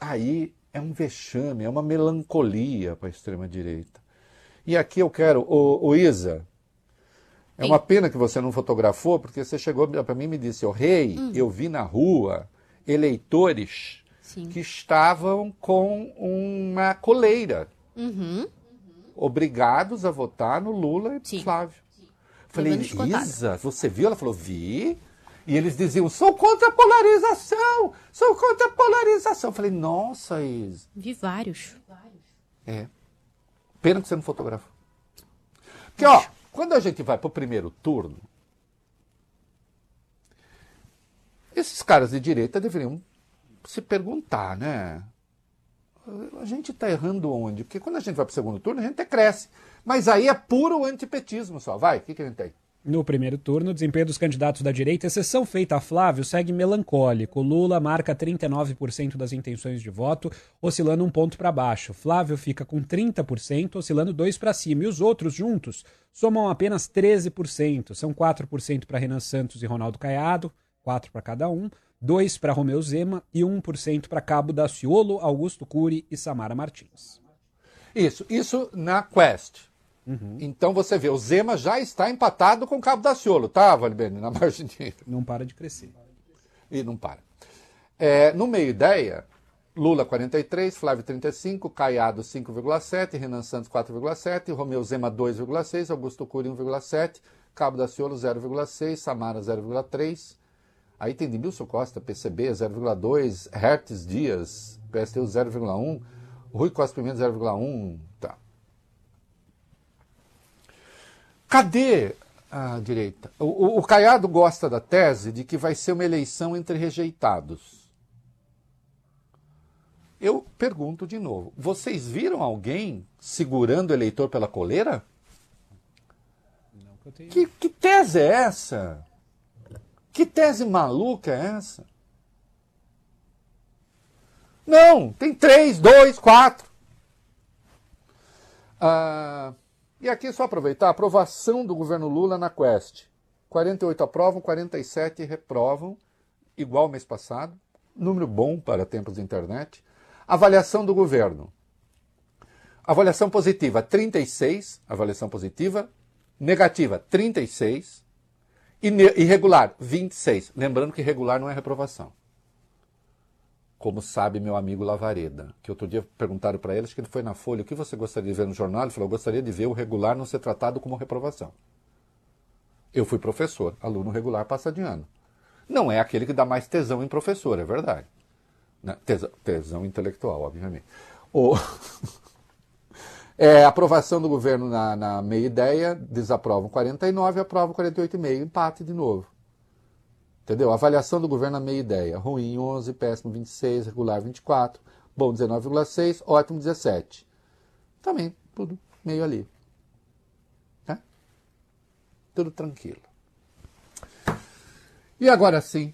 aí é um vexame, é uma melancolia para a extrema-direita. E aqui eu quero, ô Isa, é uma pena que você não fotografou, porque você chegou para mim e me disse, rei, eu vi na rua eleitores que estavam com uma coleira, obrigados a votar no Lula e Flávio. Falei, Isa, você viu? Ela falou, vi. E eles diziam, sou contra a polarização, sou contra a polarização. Falei, nossa, Isa. Vi vários. Pena que você não fotografou. Porque, ó, quando a gente vai para o primeiro turno, esses caras de direita deveriam se perguntar, né? A gente está errando onde? Porque quando a gente vai para o segundo turno, a gente até cresce. Mas aí é puro antipetismo só. Vai, o que a gente tem? No primeiro turno, o desempenho dos candidatos da direita, exceção feita a Flávio, segue melancólico. Lula marca 39% das intenções de voto, oscilando um ponto para baixo. Flávio fica com 30%, oscilando 2 para cima. E os outros juntos somam apenas 13%. São 4% para Renan Santos e Ronaldo Caiado, 4 para cada um, 2 para Romeu Zema e 1% para Cabo Daciolo, Augusto Cury e Samara Martins. Isso na Quest. Então você vê, o Zema já está empatado com o Cabo Daciolo, tá, Valibene, na margem direita. Não para de crescer. E não para. No meio ideia, Lula 43, Flávio 35, Caiado 5,7, Renan Santos 4,7, Romeu Zema 2,6, Augusto Cury 1,7, Cabo Daciolo 0,6, Samara 0,3. Aí tem Demilson Costa, PCB 0,2, Hertz Dias, PSTU 0,1, Rui Costa Pimenta 0,1, tá. Cadê a direita? O Caiado gosta da tese de que vai ser uma eleição entre rejeitados. Eu pergunto de novo, vocês viram alguém segurando o eleitor pela coleira? Não que eu tenha... Que tese é essa? Que tese maluca é essa? Não, tem 3, 2, 4. E aqui só aproveitar a aprovação do governo Lula na Quest. 48 aprovam, 47 reprovam, igual mês passado. Número bom para tempos de internet. Avaliação do governo. Avaliação positiva, 36. Avaliação positiva. Negativa, 36. Irregular, 26. Lembrando que irregular não é reprovação. Como sabe meu amigo Lavareda, que outro dia perguntaram para ele, acho que ele foi na Folha, o que você gostaria de ver no jornal? Ele falou, eu gostaria de ver o regular não ser tratado como reprovação. Eu fui professor, aluno regular passa de ano. Não é aquele que dá mais tesão em professor, é verdade. Né? Tesão intelectual, obviamente. Aprovação do governo na meia ideia, desaprovam 49, aprovam 48,5, empate de novo. Entendeu? Avaliação do governo na meia ideia. Ruim 11, péssimo 26, regular 24, bom 19,6, ótimo 17. Também tudo meio ali. Né? Tudo tranquilo. E agora sim.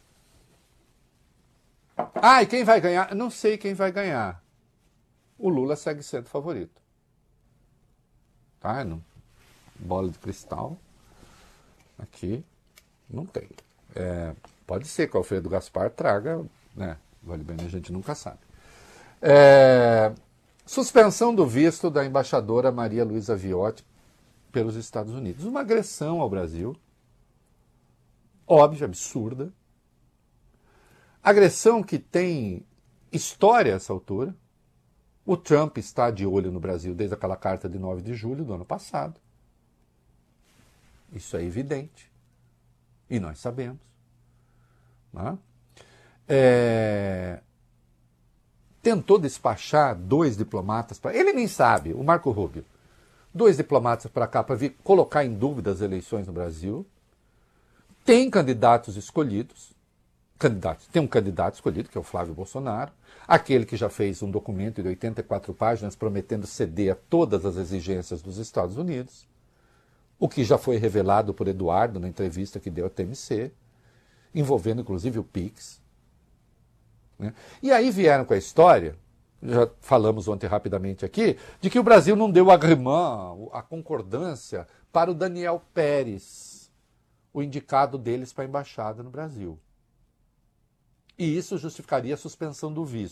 E quem vai ganhar? Não sei quem vai ganhar. O Lula segue sendo favorito. Tá? Bola de cristal. Aqui não tem. Pode ser que o Alfredo Gaspar traga, né? Vale bem, a gente nunca sabe. Suspensão do visto da embaixadora Maria Luísa Viotti pelos Estados Unidos. Uma agressão ao Brasil. Óbvio, absurda. Agressão que tem história a essa altura. O Trump está de olho no Brasil desde aquela carta de 9 de julho do ano passado. Isso é evidente. E nós sabemos. Né? Tentou despachar 2 diplomatas para... Ele nem sabe, o Marco Rubio. 2 diplomatas para cá para vir colocar em dúvida as eleições no Brasil. Tem candidatos escolhidos. Tem um candidato escolhido, que é o Flávio Bolsonaro. Aquele que já fez um documento de 84 páginas prometendo ceder a todas as exigências dos Estados Unidos. O que já foi revelado por Eduardo na entrevista que deu à TMC, envolvendo inclusive o PIX. Né? E aí vieram com a história, já falamos ontem rapidamente aqui, de que o Brasil não deu agrément, a concordância, para o Daniel Pérez, o indicado deles para a embaixada no Brasil. E isso justificaria a suspensão do visto.